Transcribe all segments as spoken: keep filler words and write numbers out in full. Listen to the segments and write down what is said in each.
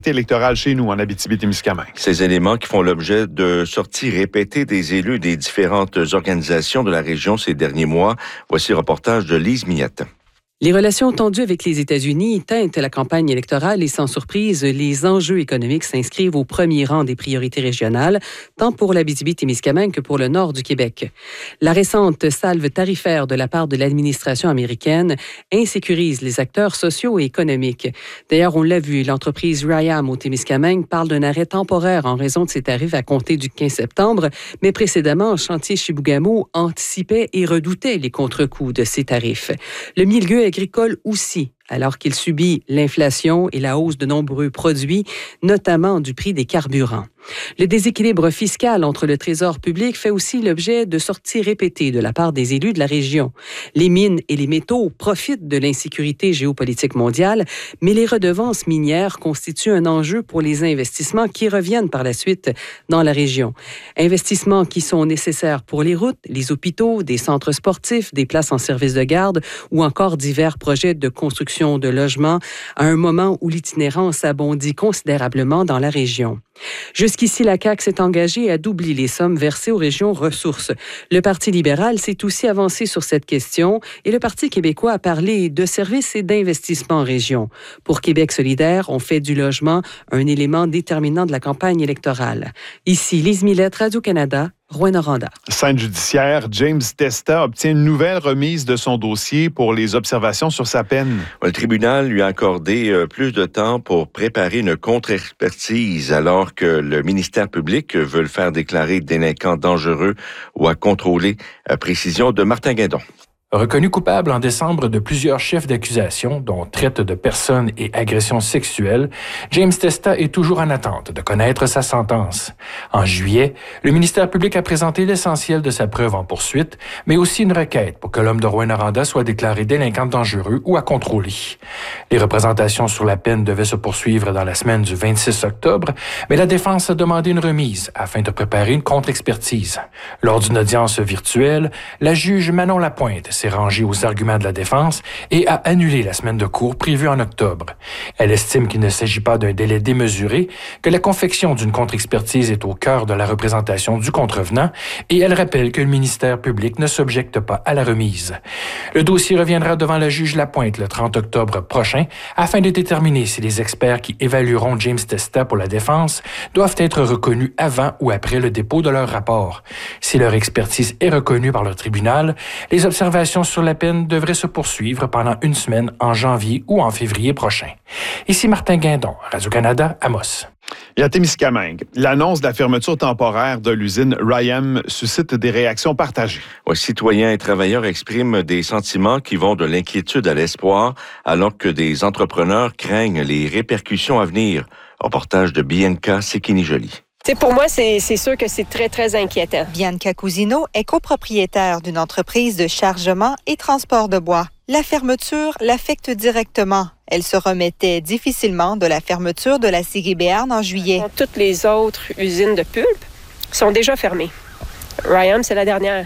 électorale chez nous, en Abitibi-Témiscamingue. Ces éléments qui font l'objet de sorties répétées des élus des différentes organisations de la région ces derniers mois. Voici le reportage de Lise Miette. Les relations tendues avec les États-Unis teintent la campagne électorale et sans surprise, les enjeux économiques s'inscrivent au premier rang des priorités régionales, tant pour l'Abitibi-Témiscamingue que pour le nord du Québec. La récente salve tarifaire de la part de l'administration américaine insécurise les acteurs sociaux et économiques. D'ailleurs, on l'a vu, l'entreprise Ryam au Témiscamingue parle d'un arrêt temporaire en raison de ses tarifs à compter du quinze septembre, mais précédemment, Chantier Chibougamau anticipait et redoutait les contre-coups de ces tarifs. Le milieu agricole aussi, alors qu'il subit l'inflation et la hausse de nombreux produits, notamment du prix des carburants. Le déséquilibre fiscal entre le Trésor public fait aussi l'objet de sorties répétées de la part des élus de la région. Les mines et les métaux profitent de l'insécurité géopolitique mondiale, mais les redevances minières constituent un enjeu pour les investissements qui reviennent par la suite dans la région. Investissements qui sont nécessaires pour les routes, les hôpitaux, des centres sportifs, des places en service de garde ou encore divers projets de construction de logements à un moment où l'itinérance abondit considérablement dans la région. Jusqu'ici, la C A Q s'est engagée à doubler les sommes versées aux régions ressources. Le Parti libéral s'est aussi avancé sur cette question et le Parti québécois a parlé de services et d'investissements en région. Pour Québec solidaire, on fait du logement un élément déterminant de la campagne électorale. Ici, Lise Millette, Radio-Canada, Rouyn-Noranda. Scène judiciaire, James Testa obtient une nouvelle remise de son dossier pour les observations sur sa peine. Le tribunal lui a accordé plus de temps pour préparer une contre-expertise alors que le ministère public veut le faire déclarer délinquant dangereux ou à contrôler. À précision de Martin Guindon. Reconnu coupable en décembre de plusieurs chefs d'accusation, dont traite de personnes et agressions sexuelles, James Testa est toujours en attente de connaître sa sentence. En juillet, le ministère public a présenté l'essentiel de sa preuve en poursuite, mais aussi une requête pour que l'homme de Rouyn-Noranda soit déclaré délinquant dangereux ou à contrôler. Les représentations sur la peine devaient se poursuivre dans la semaine du vingt-six octobre, mais la défense a demandé une remise afin de préparer une contre-expertise. Lors d'une audience virtuelle, la juge Manon Lapointe s'est rangée aux arguments de la défense et a annulé la semaine de cour prévue en octobre. Elle estime qu'il ne s'agit pas d'un délai démesuré, que la confection d'une contre-expertise est au cœur de la représentation du contrevenant et elle rappelle que le ministère public ne s'objecte pas à la remise. Le dossier reviendra devant la juge Lapointe le trente octobre prochain afin de déterminer si les experts qui évalueront James Testa pour la défense doivent être reconnus avant ou après le dépôt de leur rapport. Si leur expertise est reconnue par le tribunal, les observations sur la peine devraient se poursuivre pendant une semaine en janvier ou en février prochain. Ici Martin Guindon, Radio-Canada, Amos. Et à Témiscamingue, l'annonce de la fermeture temporaire de l'usine Ryam suscite des réactions partagées. Ouais, citoyens et travailleurs expriment des sentiments qui vont de l'inquiétude à l'espoir, alors que des entrepreneurs craignent les répercussions à venir. Reportage de Bianca Sekini-Joly. T'sais, pour moi, c'est, c'est sûr que c'est très, très inquiétant. Bianca Cousino est copropriétaire d'une entreprise de chargement et transport de bois. La fermeture l'affecte directement. Elle se remettait difficilement de la fermeture de la scierie Béarn en juillet. Toutes les autres usines de pulpe sont déjà fermées. Ryam, c'est la dernière.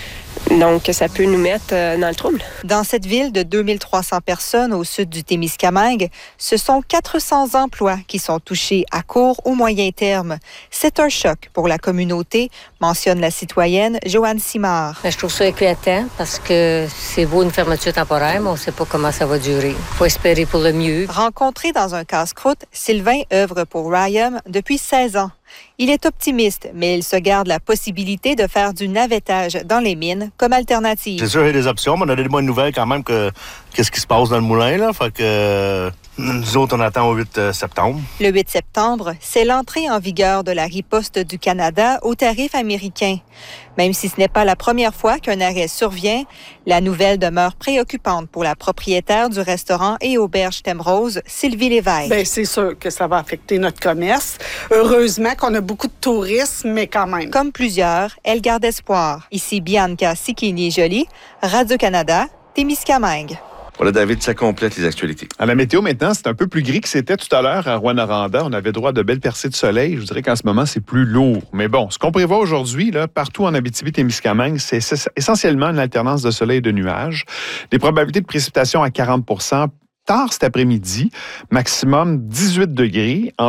Donc, ça peut nous mettre dans le trouble. Dans cette ville de deux mille trois cents personnes au sud du Témiscamingue, ce sont quatre cents emplois qui sont touchés à court ou moyen terme. C'est un choc pour la communauté, mentionne la citoyenne Joanne Simard. Je trouve ça inquiétant parce que c'est beau une fermeture temporaire, mais on ne sait pas comment ça va durer. Il faut espérer pour le mieux. Rencontré dans un casse-croûte, Sylvain œuvre pour Ryam depuis seize ans. Il est optimiste, mais il se garde la possibilité de faire du navettage dans les mines comme alternative. C'est sûr, il y a des options, mais on a des bonnes nouvelles quand même que qu'est-ce qui se passe dans le moulin, là. Fait que euh, nous autres, on attend au huit septembre. Le huit septembre, c'est l'entrée en vigueur de la riposte du Canada aux tarifs américains. Même si ce n'est pas la première fois qu'un arrêt survient, la nouvelle demeure préoccupante pour la propriétaire du restaurant et auberge Thème Rose, Sylvie Lévesque. Bien, c'est sûr que ça va affecter notre commerce. Heureusement qu'on a beaucoup de tourisme, mais quand même. Comme plusieurs, elle garde espoir. Ici Bianca Sikini-Joly, Radio-Canada, Témiscamingue. Voilà, David, ça complète les actualités. À la météo, maintenant, c'est un peu plus gris que c'était tout à l'heure à Rouyn-Noranda. On avait droit à de belles percées de soleil. Je vous dirais qu'en ce moment, c'est plus lourd. Mais bon, ce qu'on prévoit aujourd'hui, là, partout en Abitibi-Témiscamingue, c'est essentiellement une alternance de soleil et de nuages. Des probabilités de précipitation à quarante pour cent tard cet après-midi, maximum dix-huit degrés. En